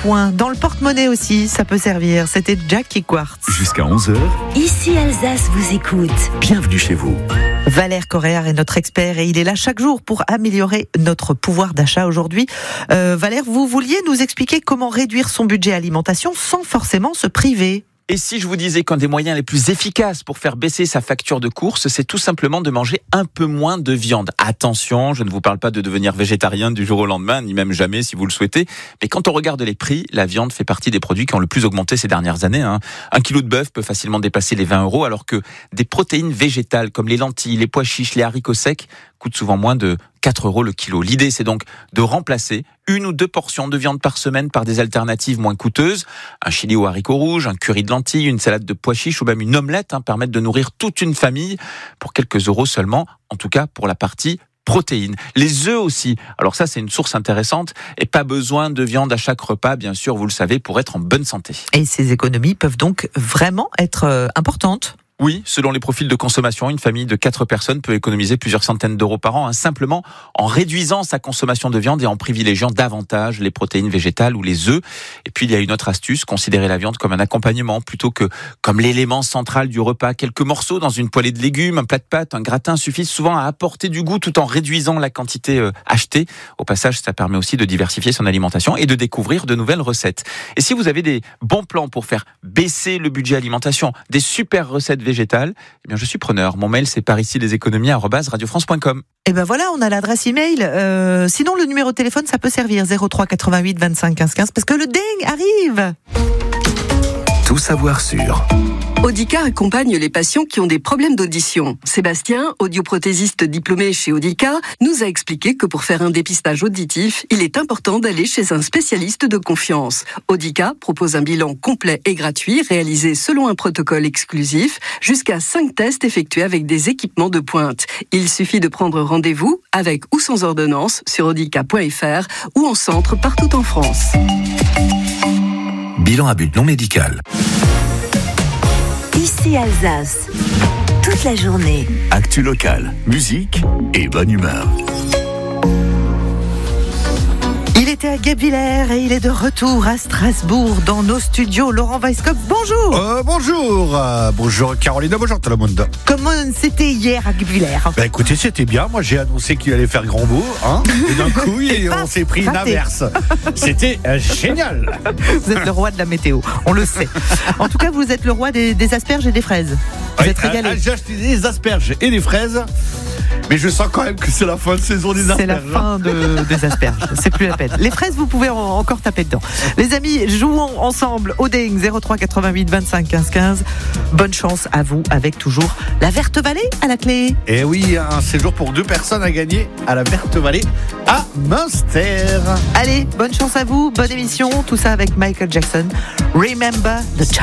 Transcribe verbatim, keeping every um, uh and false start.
point. Dans le porte-monnaie aussi, ça peut servir. C'était Jack et Quartz. Jusqu'à onze heures. Ici Alsace vous écoute. Bienvenue chez vous. Valère Coréard est notre expert et il est là chaque jour pour améliorer notre pouvoir d'achat aujourd'hui. Euh, Valère, vous vouliez nous expliquer comment réduire son budget alimentation sans forcément se priver. Et si je vous disais qu'un des moyens les plus efficaces pour faire baisser sa facture de course, c'est tout simplement de manger un peu moins de viande. Attention, je ne vous parle pas de devenir végétarien du jour au lendemain, ni même jamais si vous le souhaitez. Mais quand on regarde les prix, la viande fait partie des produits qui ont le plus augmenté ces dernières années. Hein. Un kilo de bœuf peut facilement dépasser les vingt euros, alors que des protéines végétales comme les lentilles, les pois chiches, les haricots secs coûtent souvent moins de quatre euros le kilo. L'idée, c'est donc de remplacer une ou deux portions de viande par semaine par des alternatives moins coûteuses. Un chili aux haricots rouges, un curry de lentilles, une salade de pois chiches ou même une omelette hein, permettent de nourrir toute une famille pour quelques euros seulement, en tout cas pour la partie protéines. Les œufs aussi. Alors ça, c'est une source intéressante et pas besoin de viande à chaque repas, bien sûr, vous le savez, pour être en bonne santé. Et ces économies peuvent donc vraiment être euh, importantes. Oui, selon les profils de consommation, une famille de quatre personnes peut économiser plusieurs centaines d'euros par an, hein, simplement en réduisant sa consommation de viande et en privilégiant davantage les protéines végétales ou les œufs. Et puis, il y a une autre astuce, considérer la viande comme un accompagnement plutôt que comme l'élément central du repas. Quelques morceaux dans une poêlée de légumes, un plat de pâtes, un gratin suffisent souvent à apporter du goût tout en réduisant la quantité euh, achetée. Au passage, ça permet aussi de diversifier son alimentation et de découvrir de nouvelles recettes. Et si vous avez des bons plans pour faire baisser le budget alimentation, des super recettes végétale, eh bien je suis preneur. Mon mail c'est par ici les économies arobase radio france point com. Et ben voilà, on a l'adresse email. Euh, sinon le numéro de téléphone ça peut servir zéro trois quatre-vingt-huit vingt-cinq quinze quinze parce que le ding arrive. Tout savoir sur Audica accompagne les patients qui ont des problèmes d'audition. Sébastien, audioprothésiste diplômé chez Audica, nous a expliqué que pour faire un dépistage auditif, il est important d'aller chez un spécialiste de confiance. Audica propose un bilan complet et gratuit réalisé selon un protocole exclusif, jusqu'à cinq tests effectués avec des équipements de pointe. Il suffit de prendre rendez-vous avec ou sans ordonnance sur audica point f r ou en centre partout en France. Bilan à but non médical. Ici Alsace, toute la journée. Actu locale, musique et bonne humeur. Il était à Guebwiller et il est de retour à Strasbourg dans nos studios. Laurent Weisskopf, bonjour. Euh, bonjour, euh, bonjour Caroline, bonjour tout le monde. Comment c'était hier à Guebwiller? Bah écoutez, c'était bien. Moi j'ai annoncé qu'il allait faire grand beau, hein. Et d'un coup, et on s'est pris une averse. C'était euh, génial. Vous êtes le roi de la météo, on le sait. En tout cas, vous êtes le roi des, des asperges et des fraises. Vous ouais, êtes régalé. euh, j'ai acheté des asperges et des fraises. Mais je sens quand même que c'est la fin de saison des asperges. C'est la fin de, des asperges, c'est plus la peine. Les fraises, vous pouvez en, encore taper dedans. Les amis, jouons ensemble au ding zéro trois quatre-vingt-huit vingt-cinq quinze quinze. Bonne chance à vous avec toujours la Verte Vallée à la clé. Et oui, un séjour pour deux personnes à gagner à la Verte Vallée à Münster. Allez, bonne chance à vous, bonne émission, tout ça avec Michael Jackson. Remember the time.